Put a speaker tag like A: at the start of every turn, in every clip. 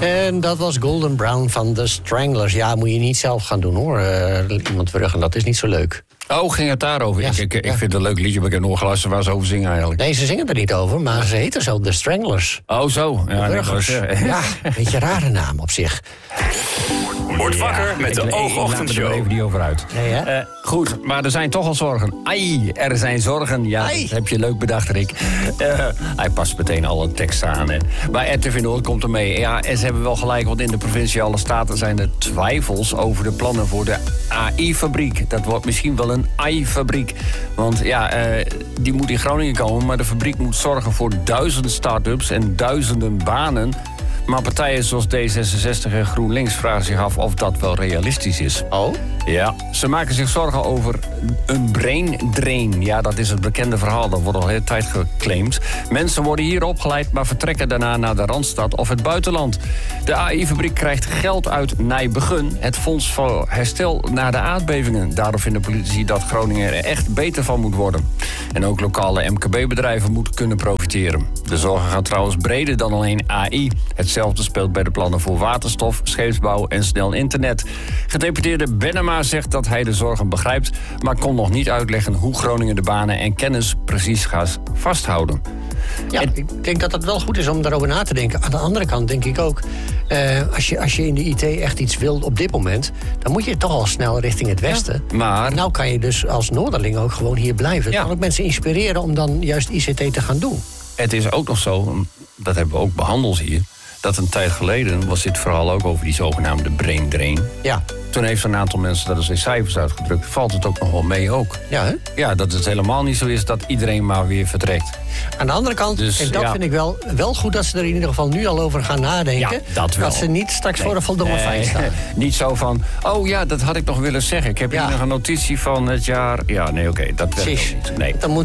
A: En dat was Golden Brown van The Stranglers. Ja, moet je niet zelf gaan doen, hoor. Iemand verruggen, dat is niet zo leuk.
B: Oh, ging het daarover?
A: Ja,
B: ik vind het een leuk liedje, maar ik heb nog geluisterd waar ze over zingen eigenlijk.
A: Nee, ze zingen er niet over, maar ze heten zo The Stranglers.
B: Oh, zo. Ja,
A: Ja, een beetje een rare naam op zich.
C: Word wakker met de Oogochtendshow.
B: Even niet over uit.
A: Nee, hè?
B: Goed, maar er zijn toch al zorgen. Ai, er zijn zorgen. Ja,
A: Ai.
B: dat heb je leuk bedacht, Rick. Hij past meteen alle teksten aan. Hè. Maar RTV Noord komt er mee. Ja, en ze hebben wel gelijk, want in de Provinciale Staten zijn er twijfels over de plannen voor de AI-fabriek. Dat wordt misschien wel een AI-fabriek. Want ja, die moet in Groningen komen, maar de fabriek moet zorgen voor duizenden start-ups en duizenden banen. Maar partijen zoals D66 en GroenLinks vragen zich af of dat wel realistisch is.
A: Oh?
B: Ja, ze maken zich zorgen over een brain drain. Ja, dat is het bekende verhaal, dat wordt al de hele tijd geclaimd. Mensen worden hier opgeleid, maar vertrekken daarna naar de Randstad of het buitenland. De AI-fabriek krijgt geld uit Nijbegun, het Fonds voor Herstel na de aardbevingen. Daardoor vinden politici dat Groningen er echt beter van moet worden. En ook lokale MKB-bedrijven moeten kunnen profiteren. De zorgen gaan trouwens breder dan alleen AI. Hetzelfde speelt bij de plannen voor waterstof, scheepsbouw en snel internet. Gedeputeerde Bennema zegt dat hij de zorgen begrijpt, maar kon nog niet uitleggen hoe Groningen de banen en kennis precies gaat vasthouden.
A: Ja, ik denk dat het wel goed is om daarover na te denken. Aan de andere kant denk ik ook, als je in de IT echt iets wil op dit moment, dan moet je toch al snel richting het westen.
B: Ja, maar
A: Nou kan je dus als Noorderling ook gewoon hier blijven. Het
B: Ja.
A: kan ook mensen inspireren om dan juist ICT te gaan doen.
B: het is ook nog zo, dat hebben we ook behandeld hier, dat een tijd geleden was dit verhaal ook over die zogenaamde brain drain.
A: Ja.
B: Toen heeft een aantal mensen dat eens in cijfers uitgedrukt. Valt het ook nog wel mee ook.
A: Ja, hè?
B: Ja, dat het helemaal niet zo is dat iedereen maar weer vertrekt.
A: Aan de andere kant,
B: Dus,
A: en dat
B: ja.
A: vind ik wel goed dat ze er in ieder geval nu al over gaan nadenken.
B: Ja, dat wel.
A: Dat ze niet straks voor een voldongen feit staan.
B: Niet zo van, oh ja, dat had ik nog willen zeggen. Ik heb hier nog een notitie van het jaar. Ja, nee, oké, dat werkt
A: Precies.
B: ook niet. Nee.
A: Dan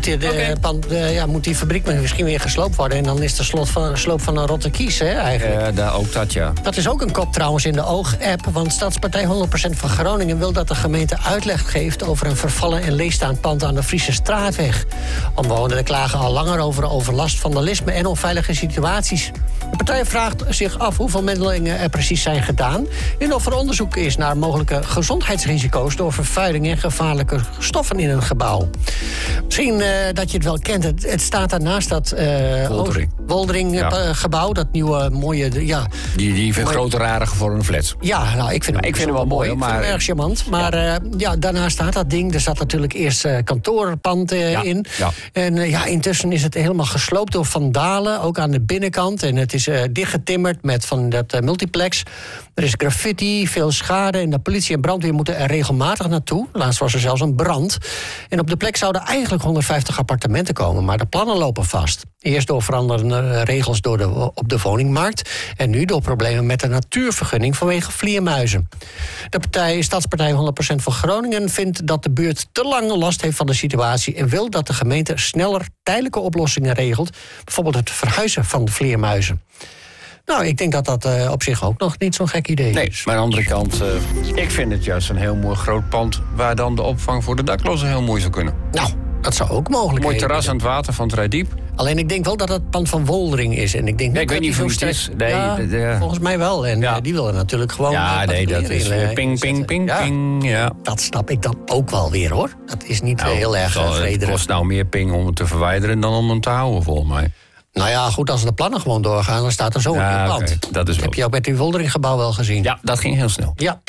A: moet die fabriek misschien weer gesloopt worden. En dan is de sloop van een rotte kies, hè, eigenlijk.
B: Ook dat, ja.
A: Dat is ook een kop trouwens in de Oog-app. Want Stadspartij 100% van Groningen wil dat de gemeente uitleg geeft over een vervallen en leegstaand pand aan de Friese Straatweg. Omwonenden klagen al langer over overlast, vandalisme en onveilige situaties. De partij vraagt zich af hoeveel meldingen er precies zijn gedaan en of er onderzoek is naar mogelijke gezondheidsrisico's door vervuiling en gevaarlijke stoffen in een gebouw. Misschien dat je het wel kent. Het staat daarnaast dat Woldering gebouw, dat nieuwe mooie. Ja,
B: Die grote rare gevormde flats.
A: ja, nou, ik vind hem wel mooi. Ik vind hem erg charmant. Maar daarnaast staat dat ding. Er zat natuurlijk eerst kantoorpand in.
B: Ja.
A: En intussen is het helemaal gesloopt door vandalen. Ook aan de binnenkant. En het is dichtgetimmerd met van dat multiplex. Er is graffiti, veel schade. En de politie en brandweer moeten er regelmatig naartoe. Laatst was er zelfs een brand. En op de plek zouden eigenlijk 150 appartementen komen. Maar de plannen lopen vast. Eerst door veranderende regels op de woningmarkt. En nu door problemen met de natuurvergunning vanwege vleermuizen. De Stadspartij 100% van Groningen vindt dat de buurt te lang last heeft van de situatie en wil dat de gemeente sneller tijdelijke oplossingen regelt. Bijvoorbeeld het verhuizen van de vleermuizen. Nou, ik denk dat dat op zich ook nog niet zo'n gek idee is.
B: Nee, maar aan de andere kant, ik vind het juist een heel mooi groot pand waar dan de opvang voor de daklozen heel mooi zou kunnen.
A: Nou, dat zou ook mogelijk zijn.
B: Mooi terras aan het water van het Rijdiep.
A: Alleen ik denk wel dat het pand van Woldering is. En ik denk
B: ik weet niet hoe het is. Nee,
A: volgens mij wel. En die willen natuurlijk gewoon...
B: dat is ping, ping, ping, ping. Ja.
A: Dat snap ik dan ook wel weer, hoor. Dat is niet heel erg vrederig.
B: Het kost nou meer ping om het te verwijderen dan om het te houden, volgens mij.
A: Nou ja, goed, als de plannen gewoon doorgaan, dan staat er zo een pand.
B: Okay, dat is
A: heb je ook met die Woldering-gebouw wel gezien?
B: Ja, dat ging heel snel.
A: Ja.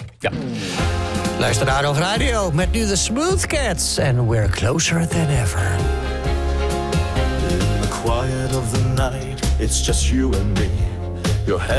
A: Luister naar over radio met nu de Smooth Cats. And we're closer than ever.
D: In the quiet of the night, it's just you and me. Your head